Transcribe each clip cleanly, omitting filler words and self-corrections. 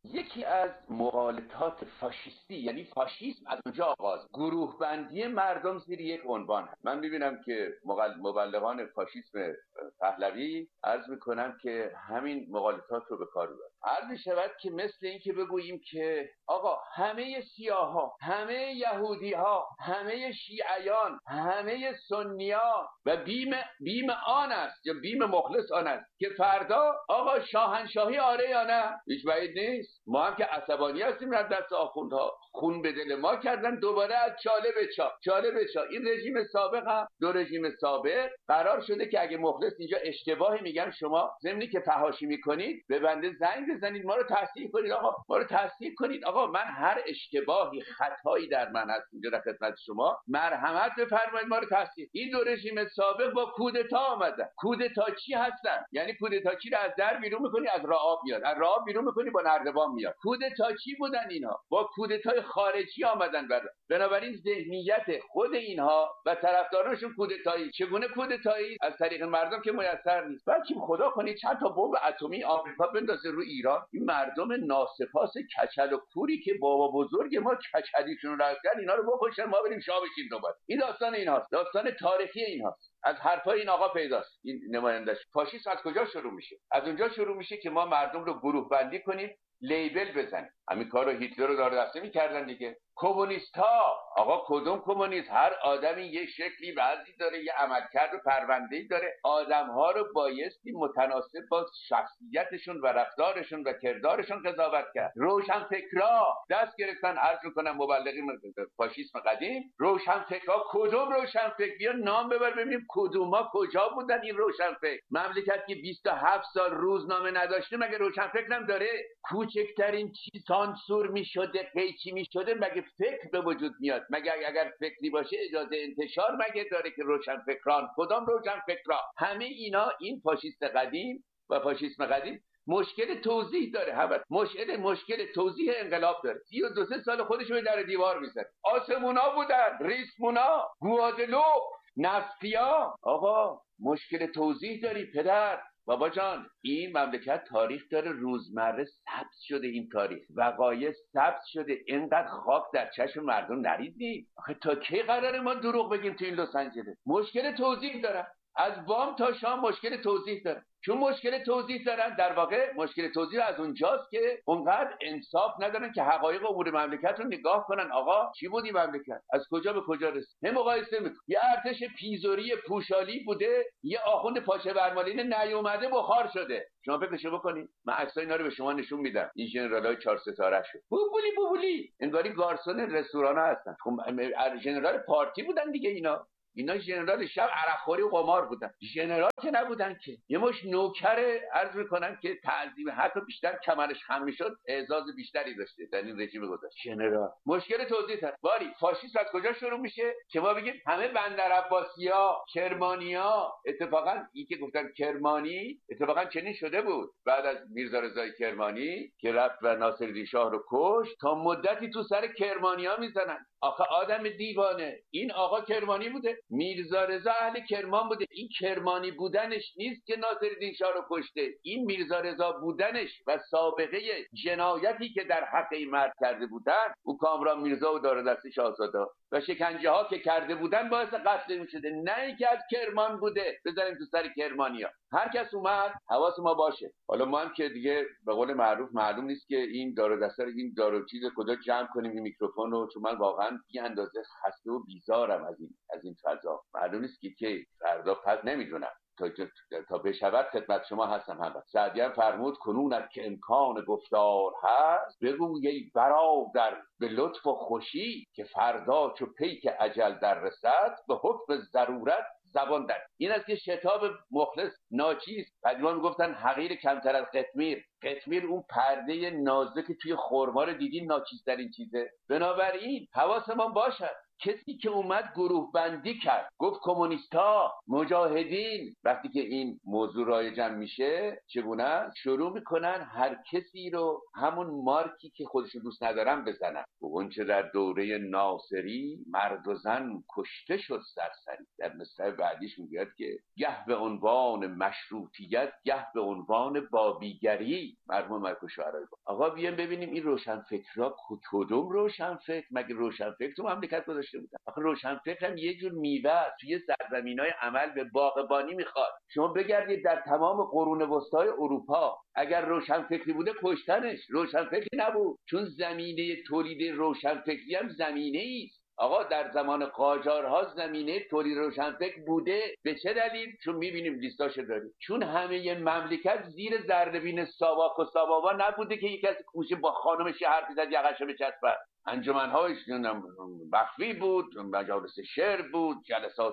یکی از مغالطات فاشیستی، یعنی فاشیسم از اونجا آغاز، گروه بندی مردم زیر یک عنوان هست. من میبینم که مبلغان فاشیسم پهلوی عرض میکنم که همین مغالطات رو به کار ببرن. عرض میشود که مثل این که بگوییم که آقا همه سیاها، همه یهودیها، همه شیعیان، همه سنیان و بیم آن است یا بیم مخلص آن است که فردا آقا شاهنشاهی آره یا نه. هیچ بعید نیست. ما هم که عصبانی هستیم از دست آخوندها، خون به دل ما کردن، دوباره از چاله به چا. این رژیم سابق هم دو رژیم سابق قرار شده که اگه مخلص اینجا اشتباهی میگن، شما ضمنی که فحاشی میکنید به بنده زنگ بزنید، ما رو تصحیح کنید. آقا ما رو تصحیح کنید. آقا من هر اشتباهی، خطایی در من هست اینجا در خدمت شما، مرحمت بفرمایید، ما رو تصحیح. این دو رژیم سابق با کودتا آمدن. کودتاچی هستن، یعنی کودتاچی رو از در بیرون میکنی از راه آب میاد، از راه آب بیرون میکنی با نردبان میاد. کودتاچی بودن اینها، با کودتای خارجی آمدن. بنابراین ذهنیت خود اینها و طرفدارانشون کودتایی. چگونه کودتایی؟ از طریق مردم که میسر نیست. بلکه خدا کنید چند تا بمب اتمی آمریکا بندازه رو ایران، این مردم ناسپاس کچل و کوری که بابا بزرگ ما کچلیشون رو رفتن، اینا رو بکشن، ما بریم شاه بشیم دوباره. این داستان اینهاست، داستان تاریخی اینهاست. از حرفای این آقا پیداست. این نمایندش فاشیسم از کجا شروع میشه؟ از اونجا شروع میشه که ما مردم رو گروه بندی کنیم، لیبل بزنیم. همین کارو هیتلر رو دار دسته میکردن دیگه. کمونیست ها، آقا کدوم کمونیست؟ هر آدمی یه شکلی وضعی داره، یه عملکرد و پرونده‌ای داره. آدم ها رو بایستی متناسب با شخصیتشون و رفتارشون و کردارشون قضاوت کرد. روشنفکرا دست گرفتن، عرض میکنم مبلغین فاشیسم قدیم. روشنفکرا کدوم روشنفکر؟ بیا نام ببر ببینیم کدوما کجا بودن این روشنفکر. مملکت که 27 سال روزنامه نداشته مگه روشنفکر هم داره؟ کوچکترین چیز سانسور میشده، قیچی میشده، مگه فکر به وجود میاد؟ مگه اگر فکری باشه اجازه انتشار مگه داره که روشنفکران؟ کدام روشنفکرا؟ همه اینا این فاشیست قدیم و فاشیسم قدیم مشکل توضیح داره. همه مشکل توضیح انقلاب داره. 32 سال خودش رو در دیوار میزنه. آسمونا بودن، ریسمونا، گوادلوپ، نفیا. آقا مشکل توضیح داری پدر. بابا جان، این مملکت تاریخ داره، روزمره ثبت شده، این تاریخ وقایع ثبت شده. اینقدر خاک در چشم مردم نریزید. آخه تا کی قراره ما دروغ بگیم تو این لس آنجلس؟ مشکل توضیح دارن، از بام تا شام مشکل توضیح دارن. چون مشکل توضیح دارن، در واقع مشکل توضیح از اونجاست که اونقدر انصاف ندارن که حقایق امور مملکت رو نگاه کنن. آقا چی بود این مملکت؟ از کجا به کجا رسید؟ هم مقایسه میکنه. یه ارتش پیزوری پوشالی بوده، یه آخوند پاچه برمالین نیومده بخار شده. شما فکرشو بکنید. من عکسای اینا رو به شما نشون میدم. این ژنرالای 4 ستاره شو بوبولی انگاری گارسون رستورانا هستن. خب ژنرال پارتی بودن دیگه. اینا ژنرال شب عرقخوری و قمار بودن. ژنرال که نبودن که. یه مش نوکر عرض میکنن که تعظیم حتی بیشتر کمرش خم میشد، اعزاز بیشتری داشته در این رژیم گذشته. ژنرال مشکل توضیح هست. ولی فاشیسم از کجا شروع میشه؟ که ما بگیم همه بندر عباسیا، کرمانیا. اتفاقا این که گفتن کرمانی اتفاقا چنین شده بود. بعد از میرزا رضای کرمانی که رفت و ناصرالدین شاه رو کشت، تا مدتی تو سر کرمانیا میزنن. آخه آدم دیوانه، این آقا کرمانی بوده، میرزا رضا اهل کرمان بوده. این کرمانی بودنش نیست که ناصرالدین شاه رو کشته. این میرزا رضا بودنش و سابقه جنایتی که در حق این مرد کرده بودن، او کامران میرزا و دار دسته شاهزاده و شکنجه ها که کرده بودن باعث قتل میشده. نه اینکه از کرمان بوده بزنیم تو سر کرمانیا. هر کس اومد حواس ما باشه. حالا ما هم که دیگه به قول معروف معلوم نیست که این دار و دسته رو، این دار و چیز کجا جمع کنیم این میکروفون رو، چون من واقعا بی اندازه خسته و بیزارم از این فضا. معلوم نیست که فردا پس نمیدونم تا بشود خدمت شما هستم. هم سعدی هم فرمود کنونت که امکان گفتار هست، بگو ای برادر به لطف و خوشی، که فردا چو پیک اجل در رسد، به حکم ضرورت زبان در. این است که شتاب مخلص ناچیز. قدیما میگفتن حقیر کمتر از قطمیر. قطمیر اون پرده نازک توی خرما رو دیدین، ناچیزترین چیزه. بنابراین حواسمون باشد کسی که اومد گروه بندی کرد، گفت کمونیست‌ها، مجاهدین. وقتی که این موضوع رایجم میشه چگونه شروع میکنن هر کسی رو همون مارکی که خودشون دوست ندارن بزنن. اونچه در دوره ناصری مرد و زن کشته شد سرسری. در مصرع بعدیش میگه که گه به عنوان مشروطیت، گه به عنوان بابیگری. مرحوم ملک شعرا. آقا بیایم ببینیم این روشنفکرها کدوم روشنفکر؟ مگه روشنفکر تو مملکت گذاشته بودن؟ آخه روشنفکر هم یه جور میوه توی سرزمینای عمل به باغبانی میخواد. شما بگردید در تمام قرون وسطای اروپا، اگر روشنفکری بوده کشتنش. روشنفکری نبود، چون زمینه تولید روشنفکری هم زمینه است. آقا در زمان قاجارها زمینه تولید روشنفکر بوده. به چه دلیل؟ چون میبینیم لیستاشو داریم. چون همه مملکت زیر ذره‌بین ساواک و سابابا نبوده که یک کسی کوشه با خانمش حرف زد یقهشو بچسبه. انجمن‌هاش مخفی بود، مجالس شعر بود، جلسات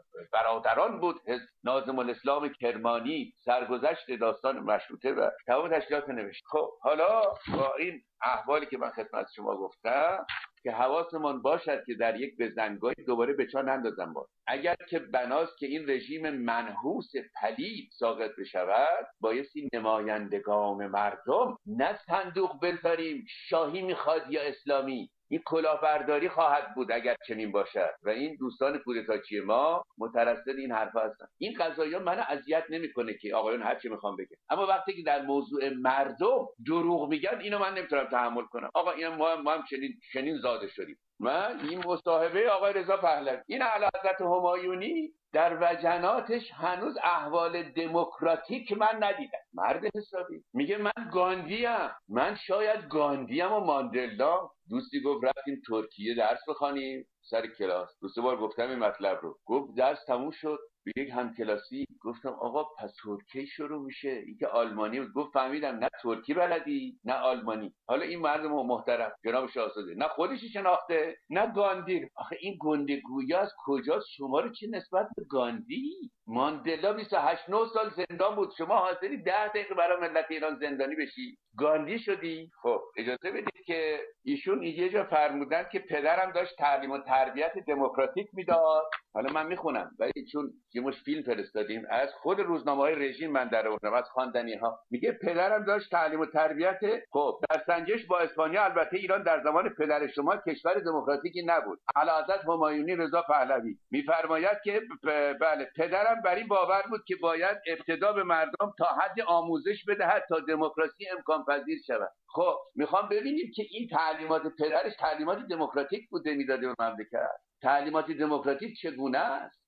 برادران بود، ناظم الاسلام کرمانی سرگذشت داستان مشروطه و تمام تشکیلات نوشت. خب حالا با این احوالی که من خدمت شما گفتم که حواسمون باشد که در یک بزنگاهی دوباره به چا نندازم. اگر که بناست که این رژیم منحوس پلید ساقط بشود، بایستی نمایندگان مردم نه صندوق بذاریم شاهی میخواد یا اسلامی. این کلاهبرداری خواهد بود اگر چنین باشد و این دوستان کودتاچی ما مترصد این حرفا هستن. این قضایا منو اذیت نمیکنه که آقایون هر چی میخوام بگن، اما وقتی که در موضوع مردم دروغ میگن اینو من نمیتونم تحمل کنم. آقا این ما هم چنین زاده شدیم. من این مصاحبه آقای رضا پهلوی، این اعلیحضرت همایونی در وجناتش هنوز احوال دموکراتیک من ندیدم. مرد حسابی میگه من گاندیم، من شاید گاندیم و ماندلا. دوستی گفت رفتیم ترکیه درس بخوانیم سر کلاس. دو سه بار گفتم این مطلب رو. گفت درس تموم شد، به یک همکلاسی گفتم آقا پس ترکی شروع میشه؟ این که آلمانی بود. گفت فهمیدم نه ترکی بلدی نه آلمانی. حالا این مرد محترم جناب شاهزاده نه خودشی شناخته نه گاندی. آخه این گندگویی از کجاست؟ شما رو چه نسبت به گاندی؟ ماندلا 28 9 سال زندان بود، شما حاضری 10 دقیقه برای ملت ایران زندانی بشی؟ گاندی شدی؟ خب اجازه بدید که ایشون یه جا فرمودن که پدرم داشت تعلیم و تربیت دموکراتیک میداد. حالا من میخونم ولی چون یه مش فیلم فرستادیم از خود روزنامه‌های رژیم من در آوردم، از خواندنی‌ها. میگه پدرم داشت تعلیم و تربیت. خب در سنجش با اسپانیا، البته ایران در زمان پدر شما کشور دموکراتیکی نبود. اعلیحضرت همایونی رضا پهلوی میفرماید که بله پدرم بر این باور بود که باید ابتدا به مردم تا حد آموزش بدهد تا دموکراسی امکان پذیر شود. خب میخوام ببینیم که این تعلیمات پدرش تعلیمات دموکراتیک بوده میداده به مملکت. تعلیمات دموکراتیک چگونه است؟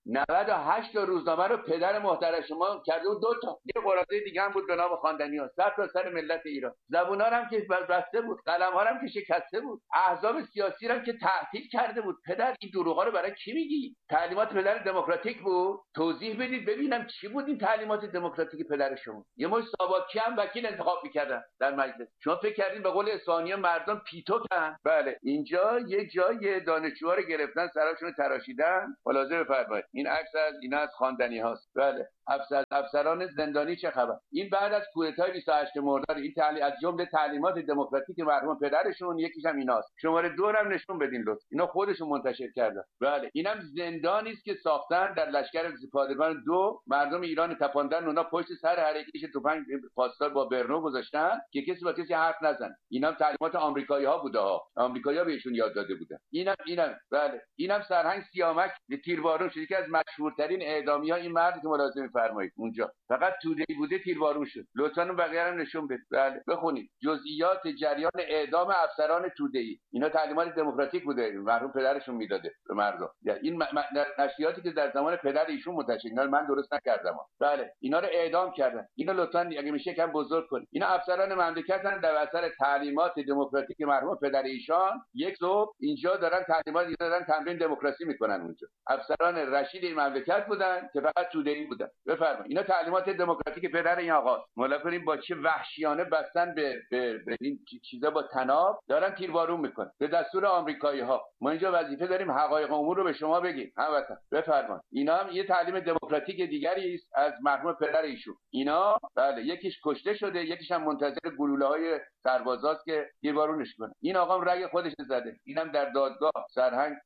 98 تا روزنامه رو پدر محترم شما کرده بود 2 تا. یه قرارداد دیگه هم بود به نام خواندنی‌ها، سر تا سر ملت ایران. زبونا هم که بسته بود، قلم‌ها هم که شکسته بود، احزاب سیاسی هم که تعطیل کرده بود. پدر این دروغا رو برای کی میگی؟ تعلیمات پدر دموکراتیک بود؟ توضیح بدید ببینم چی بود این تعلیمات دموکراتیک پدر شما؟ یه مش ساواکی هم وکیل انتخاب می‌کردن در مجلس. شما فکر کردین به قول اسفانی مردم پیتوکن؟ بله اینجا یه جای دانشجوها رو گرفتن سراشون تراشیدن. ملاحظه بفرمایید این عکس از اینا از خواندنی هاست. بله افسران زندانی چه خبر؟ این بعد از کودتای 28 مرداد. این تعلیم از جمله تعلیمات دموکراتیک مرحوم پدرشون، یکیش هم ایناست. شماره 2 هم نشون بدین لطفا. اینا خودشون منتشر کردن. بله اینم زندانی است که ساختن در لشکر پادگان 2. مردم ایران تپاندن، اونا پشت سر هر یکیش تفنگ پاسدار با برنو گذاشتن که کسی با کسی حرف نزنه. اینم تعلیمات آمریکایی‌ها بوده ها. آمریکایی‌ها بهشون یاد داده بودن. اینم بله اینم سرهنگ سیامک تیربارون شد. یکی از مشهورترین اعدامی‌ها این مرد که ملاحظه می‌فرمایید اونجا فقط توده‌ای بوده تیربارون شد. لطفاً بقیه هم نشون بدید. بله بخونید جزئیات جریان اعدام افسران توده‌ای. اینا تعلیمات دموکراتیک بوده مرحوم پدرشون میداده به مردم. این نشریاتی که در زمان پدر ایشون منتشر اینا من درست نکردم. بله اینا رو اعدام کردن. اینا لطفاً اگه میشه کم بزرگ کنید. اینا افسران مملکتن در اثر تعلیمات دموکراتیک مرحوم پدر ایشان. یک صبح اینجا دارن تعلیمات دادن تمرین دموکراسی میکنن اونجا. افسران رشید این مملکت بودن که فقط توده‌ای بودن. بفرمایید اینا تعلیمات دموکراتیک پدر این آقاست. ملاحظه کنید با چه وحشیانه بستن به این چیزا با تناب دارن تیربارون میکنن به دستور آمریکایی‌ها. ما اینجا وظیفه داریم حقایق امور رو به شما بگیم. هموطن بفرمایید اینا هم یه تعلیم دموکراتیک دیگری است از مرحوم پدر ایشون. اینا بله یکیش کشته شده، یکیش هم منتظر گلوله‌های سربازاست که تیربارونش کنه. این آقا رأی خودش زده. اینم در دادگاه سرهنگ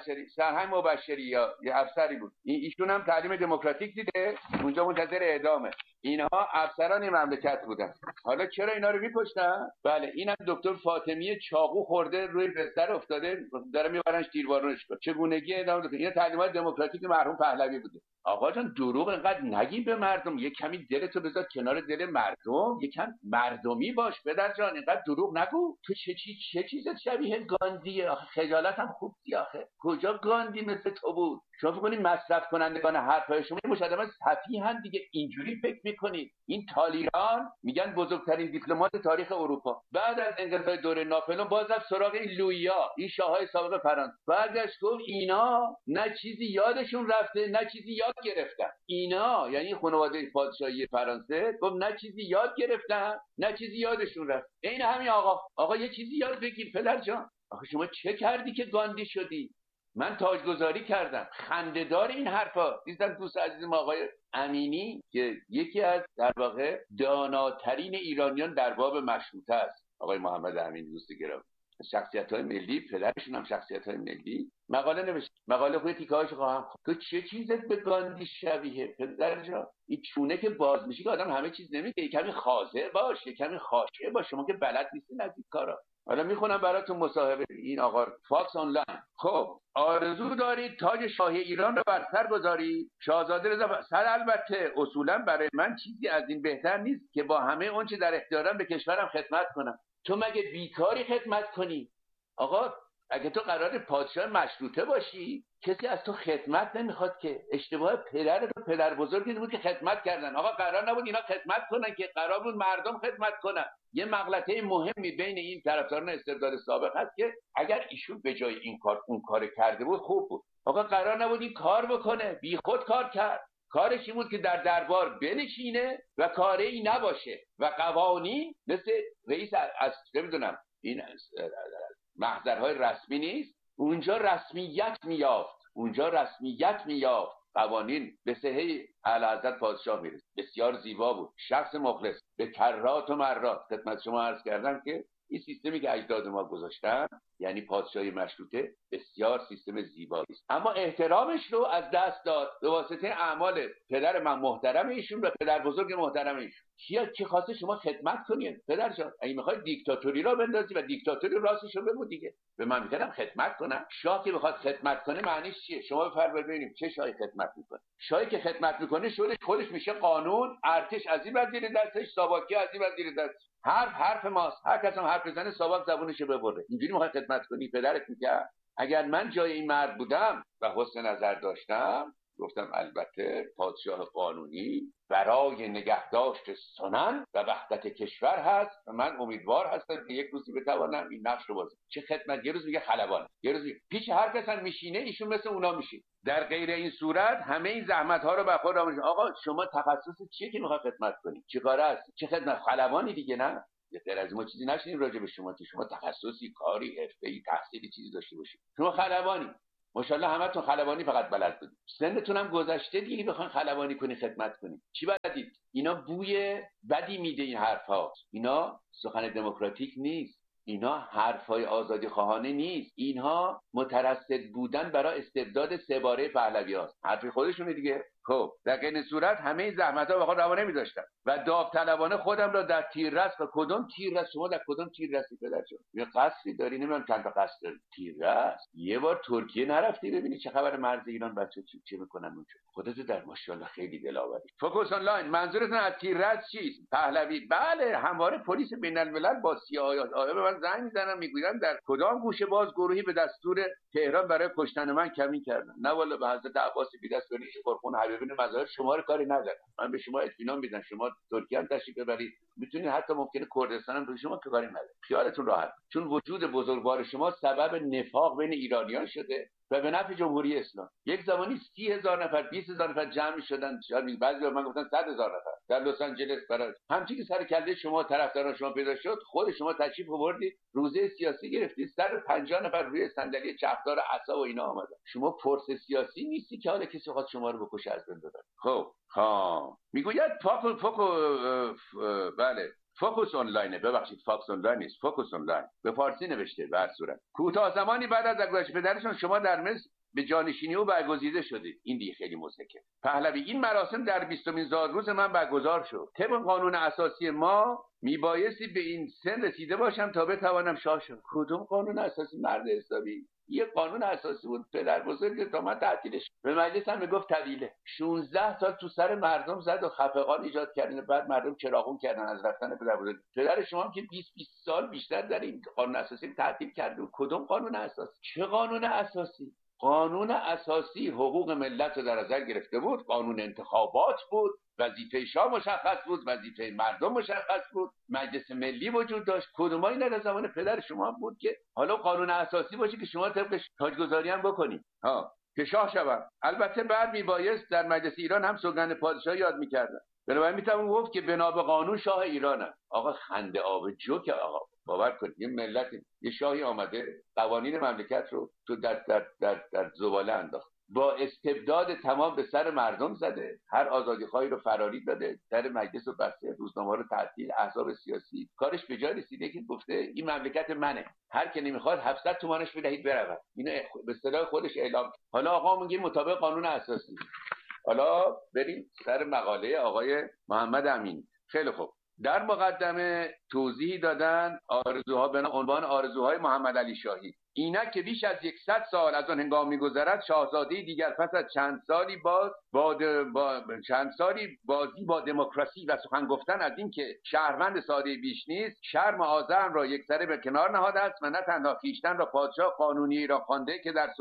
مبشری یا یه افسری بود، ایشون هم تعلیم دموکراتیک دیده، اونجا منتظر اعدامه. اینها افسران مملکت بودن. حالا چرا اینا رو می‌کشتن؟ بله، اینم دکتر فاطمی چاقو خورده روی بستر افتاده، داره میبرنش تیربارونش کنه. چگونگی اعدام داده؟ این تعلیمات دموکراتیک مرحوم پهلوی بوده. آقا جان دروغ اینقدر نگی به مردم، یه کمی دلتو بذار کنار دل مردم، یه کم مردمی باش پدر جان، اینقدر دروغ نگو. تو چه چیزت شبیه گاندیه؟ آخه خجالت هم خوب آخه. کجا گاندی مثل تو بود؟ شما فکر کنید مصرف کنندگان حرفای شما مشاهده سفیهن دیگه، اینجوری فکر میکنید. این تالیران میگن بزرگترین دیپلمات تاریخ اروپا، بعد از انقلاب دوره ناپلئون باز رفت سراغ این لویا، این شاههای سابق فرانسه، برگشت گفت اینا نه چیزی یادشون رفته نه چیزی یاد گرفتن. اینا یعنی خانواده پادشاهی فرانسه، گفت نه چیزی یاد گرفتن نه چیزی یادشون رفت. این همین آقا یه چیزی یاد بگیر پدر جان. آخه شما چه کردی که گاندی شدی؟ من تاجگذاری کردم. خنده‌دار این حرفا. دیدم دوست عزیزم آقای امینی که یکی از در واقع داناترین ایرانیان در باب مشروطه است، آقای محمد امینی دوست گرامی، شخصیت‌های ملی، پدرشون هم شخصیت‌های ملی، مقاله نوشت. مقاله خود تیکه‌هاش خواهم. تو چه چیزت به گاندی شبیه پدر جان؟ این چونه که باز میشه که آدم همه چیز نمیگه. کمی خاضع باش، کمی خاشه باش، شما که بلد نیستی از این کارا. حالا میخونم براتون مصاحبه این آقا فاکس آنلاین. خب آرزو دارید تاج شاهی ایران رو بر سر گذارید؟ شاهزاده رضا سر البته اصولا برای من چیزی از این بهتر نیست که با همه اون چه در اختیارم به کشورم خدمت کنم. تو مگه بیکاری خدمت کنی؟ آقا اگه تو قرار پادشاه مشروطه باشی کسی از تو خدمت نمیخواد که. اشتباه پدر بزرگی بود که خدمت کردن. آقا قرار نبود اینا خدمت کنن که، قرار بود مردم خدمت کنن. یه مغلطه مهمی بین این طرفداران استبداد سابق هست که اگر ایشون به جای این کار اون کار کرده بود خوب بود. آقا قرار نبود این کار بکنه، بی خود کار کرد. کارش این بود که در دربار بنشینه و کاری نباشه و قوانین مثل رئیس از نمیدونم این محضرهای رسمی نیست، اونجا رسمیت میافت. قوانین به صحه اعلیحضرت پادشاه میرسه. بسیار زیبا بود، شخص مخلص. به کرات و مرات خدمت شما عرض کردم که این سیستمی که اجداد ما گذاشتن، یعنی پادشاهی مشروطه، بسیار سیستم زیبایی است. اما احترامش رو از دست داد به واسطه اعمال پدر من محترم ایشون و پدر بزرگ محترم ایشون. کی خواسته شما خدمت کنین پدر جان؟ اگه میخوای دیکتاتوری را بندازی و دیکتاتوری راستش رو بگو دیگه، به من میگم خدمت کنم. شاه که بخواد خدمت کنه معنیش چیه؟ شما بفرمایید ببینیم چه شاهی خدمت میکنه. شاهی که خدمت میکنه خودش میشه قانون، ارتش از این وزیر دستش، ساواکی از این وزیر دستش. حرف ماست. هر کس هم حرف بزنه ساواک زبونشو ببره. اینجوری میخوای خدمت کنی؟ پدرت میگه اگر من جای این مرد بودم و حسن نظر داشتم، گفتم البته پادشاه قانونی برای نگهداشت سنن و وحدت کشور هست و من امیدوار هستم که یک روزی بتوانم این نقش رو بازی. چه خدمت؟ یه روز میگه خلبان، یه روز میگه پیش هر کس هم میشینه ایشون مثل اونا میشه. در غیر این صورت همه این زحمت ها رو به خود آموزش. آقا شما تخصص چیه که میخواد خدمت کنی؟ چیکاره است؟ چه خدمت؟ خلبانی دیگه نه؟ غیر از ما چیزی نشینیم راجع به شما که شما تخصصی، کاری، حرفه‌ای، تحصیلی چیزی داشته باشید. شما خلبانی، ماشاءالله همتون خلبانی فقط بلد بودید. سنتون هم گذشته دیگه بخواید خلبانی کنی خدمت کنی. چی بلدید؟ اینا بوی بدی میده این حرفا. اینا سخن دموکراتیک نیست. اینا حرفای آزادی خواهانه نیست. اینها مترصد بودن برای استبداد سه باره پهلوی هاست. حرفی خودشونه دیگه. خب در این صورت همه این زحمت ها بخواد روا نمی‌داشتم و داوطلبانه خودم را در تیررس و کدوم تیررس؟ شما در کدوم تیررسی پدر جان؟ یه قصری داری؟ نمیدونم چند تا قصر داری. تیررس یه بار ترکیه نرفتی ببینی چه خبر مرز ایران بچه چی میکنن اونجا؟ خودت در ماشاءالله خیلی دلاوری. فوکس آنلاین، منظورتون از تیررس چیست؟ پهلوی؟ بله، همواره پلیس بین‌الملل با CIA به من زنگ میزنن میگویند در کدام گوشه باز گروهی به دستور تهران برای کشتن من کمین کردن. نه والا به حضرت عباس بی‌دستوری پرخون حبیبین مظاهر شما رو کاری ندارم. من به شما اطمینان میدم شما ترکیه هم تشریف ببرید، میتونید حتی ممکنه کردستان هم به شما که کاری نداره. خیالتون راحت، چون وجود بزرگوار شما سبب نفاق بین ایرانیان شده و به نفع جمهوری اسلام. یک زمانی 30,000 نفر 20,000 نفر جمع می‌شدن، شاید بعضی من گفتن 100,000 نفر در لس آنجلس برای همچین که سر کله شما طرفداران شما پیدا شد، خود شما تشریف آوردید روزه سیاسی گرفتید، 150 نفر روی صندلی چرخدار عصا و اینا آمدن. شما فرس سیاسی نیستی که حالا کسی خواست شما رو بکشه از بین ببره. خب میگوید بله فوکوس آنلاینه، ببخشید فاکس آنلاین نیست، فوکوس آنلاین به فارسی نوشته. به هر صورت کوتاه زمانی بعد از درگذشت پدرشون شما در مصر به جانشینی او برگزیده شدید. این دیگه خیلی مضحکه. پهلوی: این مراسم در 20مین زادروز من برگزار شد. طبق قانون اساسی ما میبایستی به این سن رسیده باشم تا بتوانم شاه شم. کدوم قانون اساسی مرد حسابی؟ یه قانون اساسی بود پدر بزرگ تا من تعطیلش. به مجلس هم میگفت طویله. 16 سال تو سر مردم زد و خفقان ایجاد کردن، بعد مردم چراغون کردن از رفتن پدر بزرگ. پدر شما هم که 20 سال بیشتر در این قانون اساسی تعطیل کرد. کدوم قانون اساسی؟ چه قانون اساسی؟ قانون اساسی حقوق ملت رو در نظر گرفته بود. قانون انتخابات بود. وظیفه شاه مشخص بود، وظیفه مردم مشخص بود، مجلس ملی وجود داشت. کدوم اینا در زمان پدر شما بود که حالا قانون اساسی باشه که شما طبقش تاجگذاری هم بکنید که شاه شوم. البته بعد میبایست در مجلس ایران هم سوگند پادشاهی یاد میکردن. بنابراین میتونم گفت که بنا به قانون شاه ایرانم. آقا خنده آب جوک. آقا باور کنید یه ملت، یه شاهی آمده قوانین مملکت رو تو در زباله انداخت، با استبداد تمام به سر مردم زده، هر آزادیخواهی رو فراری داده، در مجلس رو بسته، روزنامه رو تعطیل، احزاب سیاسی. کارش به جای رسیده که گفته این مملکت منه، هر کی نمیخواد 700 تومانش بدهید برود. اینو به اصطلاح خودش اعلام. حالا آقا میگه مطابق قانون اساسی. حالا بریم سر مقاله آقای محمد امینی. خیلی خوب. در مقدمه توضیحی دادن آرزوها به عنوان آرزوهای محمد علی شاهی. اینک که بیش از 100 سال از آن هنگام می‌گذرد، شاهزاده دیگر پس از چند سالی بازی با دموکراسی و سخن گفتن از این که شهروند ساده بیش نیست، شرم و آزرم را یکسره به کنار نهاده است و نه تنها خویشتن را پادشاه قانونی ایران خوانده که در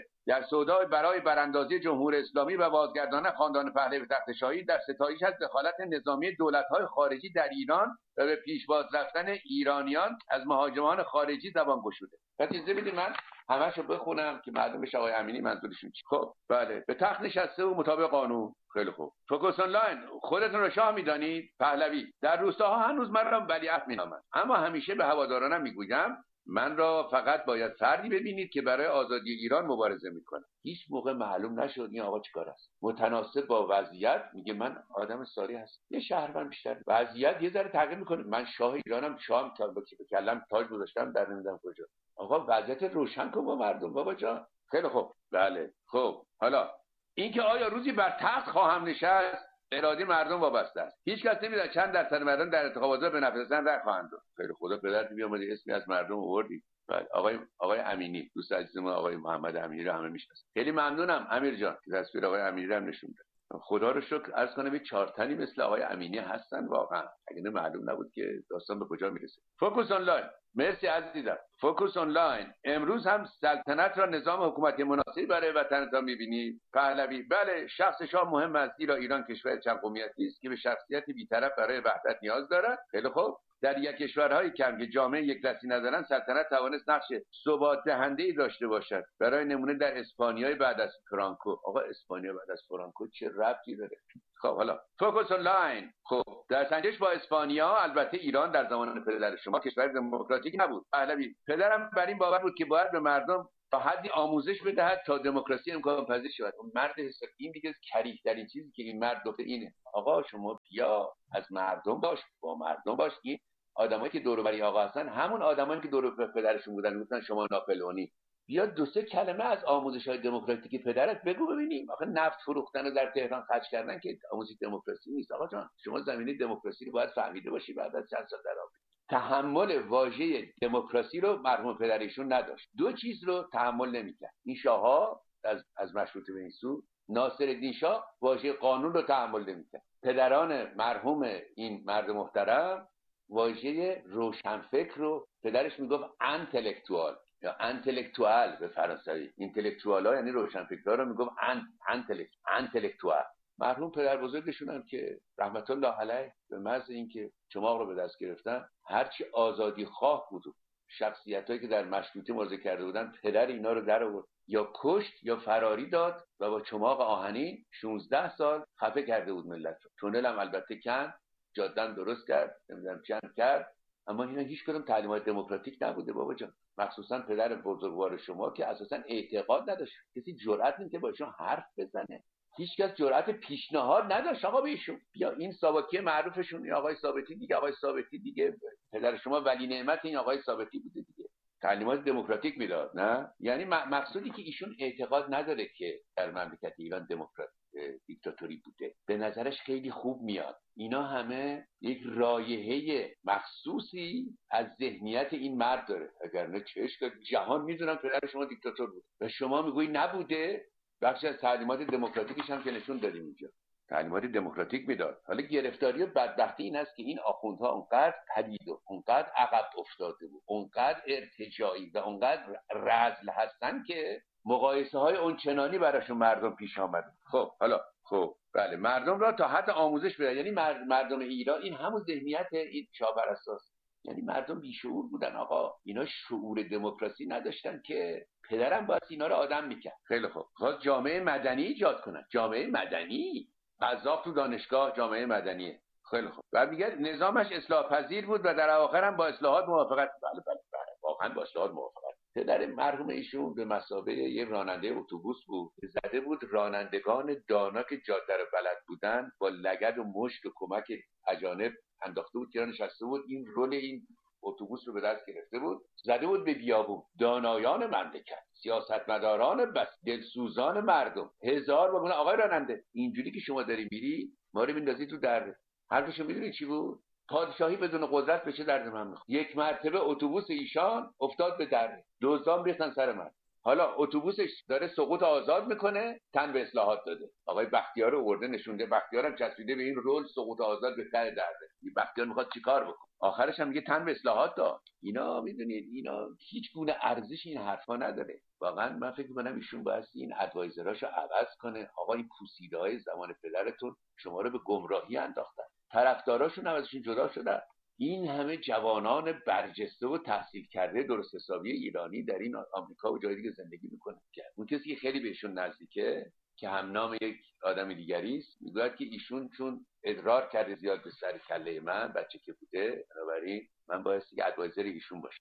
سودای برای براندازی جمهور اسلامی و بازگرداندن خاندان پهلوی به تخت شاهی، در ستایش از دخالت نظامی دولت‌های خارجی در ایران و به پیشواز رفتن ایرانیان از مهاجمان خارجی زبان گشوده. پس اجازه بدید من همه‌شو بخونم که معلوم بشه آقای امینی منظورشون چیه. خب بله، به تخت نشسته و مطابق قانون. خیلی خوب. فوکوس آنلاین: خودتون رو شاه می‌دانید؟ پهلوی: در روستاها هنوز من را ولیعهد می‌نامند، اما همیشه به هوادارانم میگویم من را فقط باید فردی ببینید که برای آزادی ایران مبارزه میکنه. هیچ موقع معلوم نشد این آقا چیکار است. متناسب با وضعیت میگه من آدم ساری هستم، یه شهروند بیشتر. وضعیت یه ذره تغییر میکنه. من شاه ایرانم، شاهم تا به کلم تاج گذاشتم در نمیدونم کجا. آقا وضعیت روشن کن با مردم بابا جان. خیلی خوب. بله خب. حالا اینکه آیا روزی بر تخت خواهم نشست، اراده مردم وابسته است. هیچ کس نمیدونه چند درصد مردم در انتخابات به نفع زن رأی خواهند داد. خیلی خدا پدرت بیامده اسمی از مردم آوردی. بله آقای امینی، دوست عزیزم آقای محمد امینی رو همه میشناسن. خیلی ممنونم امیر جان که تصویر آقای امینی رو هم نشون داد. خدا رو شکر عرض کنم 4 تنی مثل آقای امینی هستن واقعا. اگه معلوم نبود که داستان به کجا میرسه. فوکوس آنلاین: مرسی عزیزم. فوکوس آنلاین: امروز هم سلطنت را نظام حکومتی مناسبی برای وطنتان می‌بینید؟ پهلوی: بله، شخص شاه مهم است، زیرا ایران کشور چند قومیتی است که به شخصیت بی‌طرف برای وحدت نیاز دارد. خیلی خوب. در یک کشورهای کم که جامعه یک دستی ندارند، سلطنت توانست نقش ثبات دهنده‌ای داشته باشد. برای نمونه در اسپانیای بعد از فرانکو. آقا اسپانیا بعد از فرانکو چه ربطی داره؟ خب حالا فوکوس آنلاین: خب در سنجش با اسپانیا، البته ایران در زمان پدر شما کشور دموکراتیک نبود. پهلوی: پدرم بر این باور بود که باید به مردم تا حدی آموزش بدهد تا دموکراسی امکان پذیر شود. اون مرد حساب این دیگه کریه در این چیزی که این مرد گفته اینه. آقا شما بیا از مردم باش، با مردم باش. این آدمایی که دور و بر آقا هستن همون آدمایی که دور و بر پدرشون بودن، گفتن شما ناپلئونی. بیا 2-3 کلمه از آموزش‌های دموکراتیک پدرت بگو ببینیم. آخه نفت فروختن و در تهران خرج کردن که آموزش دموکراسی نیست. آقا جان شما زمینه دموکراسی رو باید فهمیده باشی بعد از چند سال در آمریکا. تحمل واژه دموکراسی رو مرحوم پدرشون نداشت. 2 چیز رو تحمل نمی‌کرد. این شاه‌ها از مشروطه به این سو، ناصرالدین شاه واژه قانون رو تحمل نمی‌کرد. پدران مرحوم این مرد محترم واژه روشنفکر رو، پدرش میگفت انتלקتوال یا انتלקتوال به فرانسوی. اینتלקتوالا یعنی روشنفکرها رو میگفت انتלקتوال. مرحوم پدر بزرگشون هم که رحمت الله علیه به محض اینکه چماق رو به دست گرفتن، هرچی آزادی خواه بود، شخصیتایی که در مشروطه مبارزه کرده بودن، پدر اینا رو در آورد، یا کشت یا فراری داد و با چماق آهنین 16 سال خفه کرده بود ملت رو. تونل هم البته کند، جاده‌ام درست کرد، نمیدونم چند کرد، اما اینا هیچ کدوم تعلیمات دموکراتیک نبوده بابا جان. مخصوصا پدر بزرگوار شما که اساسا اعتقاد نداشت، کسی جرئت نمی‌کرد با ایشون حرف بزنه. هیچکس جرأت پیشنهاد نداشت آقا بهشون بیا این ساواکی معروفشون این آقای ثابتی دیگه، آقای ثابتی دیگه پدر شما ولی نعمت این آقای ثابتی بوده دیگه، تعلیمات دموکراتیک میداد. نه یعنی مقصودی که ایشون اعتقاد نداره که در مملکت ایران دیکتاتوری بوده، به نظرش خیلی خوب میاد. اینا همه یک رایحه مخصوصی از ذهنیت این مرد داره، اگرنه چش جهان میدونم پدر شما دیکتاتور بود و شما میگویی نبوده. بخشی از تعلیمات دموکراتیکش هم که نشون دادیم اینجا، تعلیمات دموکراتیک میداد. حالا گرفتاری و بدبختی این است که این آخوندها اونقدر پدید و اونقدر عقب افتاده بود، اونقدر ارتجاعی و اونقدر رذل هستن که مقایسه های اونچنانی براشون مردم پیش آمده. خب حالا خب بله مردم را تا حد آموزش بده، یعنی مردم ایران این همون ذهنیت این شاهپرستاست، یعنی مردم بیشعور بودن آقا، اینا شعور دموکراسی نداشتن که پدرم باید اینا رو آدم میکرد. خیلی خوب خواست جامعه مدنی ایجاد کنن، جامعه مدنی قذاف تو دانشگاه جامعه مدنیه. خیلی خوب بعد میگه نظامش اصلاح پذیر بود و در آخر هم با اصلاحات موافقت. بله واقعا با اصلاحات موافقت. پدر مرحوم ایشون به مثابه یه راننده اتوبوس بود، زده بود رانندگان دانا که جاده رو بلد بودن با لگد و مشت و کمک اجانب انداخته بود که نشسته بود این رول این اتوبوس رو به دست گرفته بود، زده بود به بیابون. دانایان مملکت، سیاستمداران بس، دلسوزان مردم، هزار واگن آقای راننده اینجوری که شما داری میری ما رو میندازی تو درد. حرفشو میدونی چی بود؟ پادشاهی بدون قدرت بشه درد من میخواد. یک مرتبه اتوبوس ایشان افتاد به درد، دزدان ریختن سر من. حالا اتوبوسش داره سقوط آزاد میکنه، تن به اصلاحات داده. آقای بختیار رو آورده نشونده، بختیارم چسبیده به این رول سقوط آزاد به ته درده. این بختیار میخواد چیکار بکنه؟ آخرش هم میگه تن به اصلاحات داد. اینا میدونید اینا هیچ گونه ارزش این حرفا نداره. واقعا من فکر می‌کنم ایشون باید این ادوایزراشو عوض کنه. آقا این پوسیده‌های زمان پدرتون شما رو به گمراهی انداختن، طرفداراشون هم ازشون جدا شدن. این همه جوانان برجسته و تحصیل کرده درست حسابی ایرانی در این آمریکا و جای دیگه زندگی میکنن. اون کسی که خیلی بهشون نزدیکه که هم نام یک آدم دیگری است میگوید که ایشون چون ادرار کرده زیاد به سر کله من بچه که بوده، بنابراین من بایستی که ادوایزر ایشون باشم.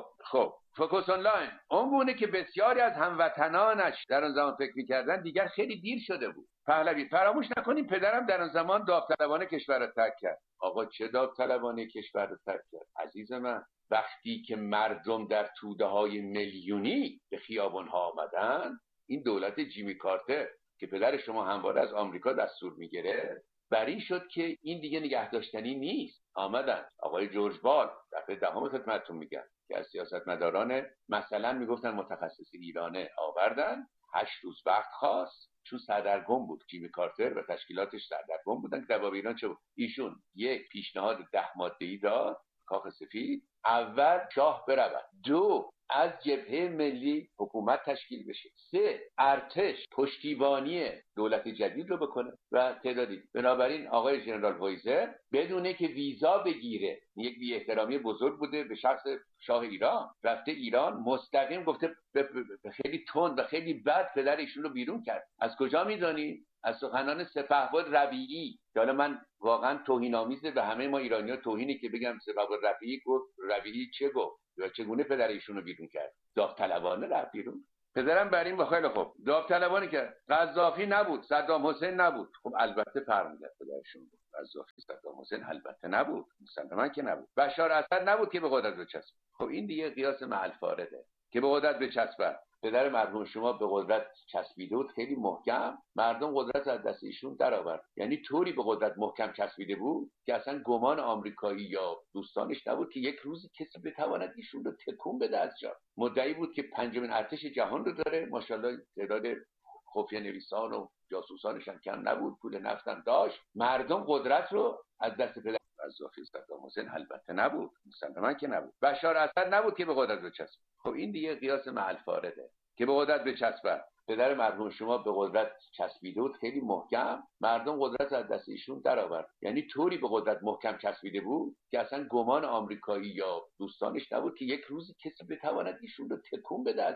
خب فوکوس آنلاین اون گونه که بسیاری از هموطنانش در اون زمان فکر میکردن دیگر خیلی دیر شده بود. پهلوی فراموش نکنیم پدرم در اون زمان داوطلبانه کشور را ترک کرد. آقا چه داوطلبانه کشور را ترک کرد عزیز من؟ وقتی که مردم در توده‌های میلیونی به خیابان‌ها آمدن، این دولت جیمی کارتر که پدر شما همواره از آمریکا دستور میگیره بر این شد که این دیگه نگه داشتنی نیست. آمدن آقای جورج بال دفعه دهم خدمتتون میگم که از سیاستمداران مثلا میگفتن متخصص ایرانه آوردن، 8 روز وقت خواست چون سردرگم بود جیمی کارتر و تشکیلاتش سردرگم بودن که در باب ایران چه بود. ایشون یک پیشنهاد 10 ماده‌ای داد کاخ سفید، اول شاه برود، 2 از جبهه ملی حکومت تشکیل بشه، 3 ارتش پشتیبانی دولت جدید رو بکنه و تعدادی. بنابراین آقای ژنرال وایزر بدونه که ویزا بگیره، یک بی احترامی بزرگ بوده به شخص شاه ایران، رفته ایران مستقیم گفته خیلی تند و خیلی بد پدر ایشون رو بیرون کرد. از کجا میدونی؟ از سخنان سپهبد ربیعی. حالا من واقعا توهین‌آمیزه به همه ما ایرانی‌ها توهینی که بگم سپهبد ربیعی گفت. ربیعی چه گفت و چگونه پدر ایشون رو بیرون کرد؟ داوطلبانه رفت بیرون. پدرم بر این خیلی خوب داوطلبانه کرد. قذافی نبود، صدام حسین نبود. خب البته فرق می‌کرد پدرشون بود. قذافی صدام حسین البته نبود، مسلماً که نبود. بشار اسد نبود که به قدرت بچسبه. خب این دیگه قیاس محل فارده که به قدرت بچسبه. پدر مرحوم شما به قدرت چسبیده بود خیلی محکم، مردم قدرت از دست ایشون در آورد. یعنی طوری به قدرت محکم چسبیده بود که اصلا گمان آمریکایی یا دوستانش نبود که یک روزی کسی بتواند ایشون رو تکون بده از جا. مدعی بود که 5مین ارتش جهان رو داره، ماشاءالله تعداد خفیه نویسان و جاسوسانش هم کم نبود، پول نفتم داشت. مردم قدرت رو از دست پدر قذافی صدام حسین البته نبود، مسلماً که نبود. بشار اسد نبود که به قدرت بچسبه. خب این دیگه قیاس محل فارده که به قدرت بچسبه. پدر مرحوم شما به قدرت چسبیده بود خیلی محکم، مردم قدرت از دست ایشون در آورد. یعنی طوری به قدرت محکم چسبیده بود که اصلا گمان آمریکایی یا دوستانش نبود که یک روزی کسی بتواند ایشون رو تکون بده از